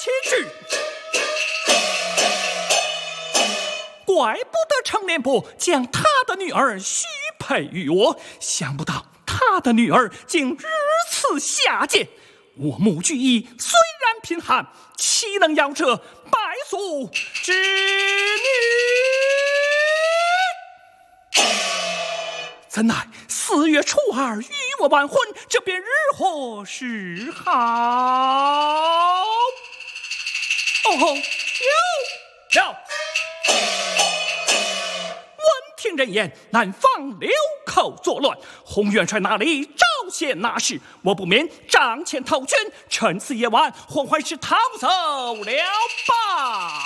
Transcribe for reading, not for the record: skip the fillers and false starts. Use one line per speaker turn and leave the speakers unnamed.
且去。怪不得程连波将他的女儿许配于我，想不到他的女儿竟如此下贱。我穆居易虽然贫寒，岂能要这败俗之女？怎奈4月初2与我完婚，这便日何是好？哦，有。闻听人言，南方流寇作乱，洪元帅那里招贤纳士，我不免帐前投军，趁此夜晚，缓缓是逃走了吧。